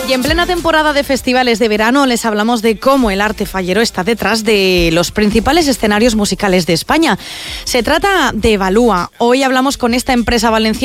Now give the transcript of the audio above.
Y en plena temporada de festivales de verano les hablamos de cómo el arte fallero está detrás de los principales escenarios musicales de España. Se trata de Evalúa. Hoy hablamos con esta empresa valenciana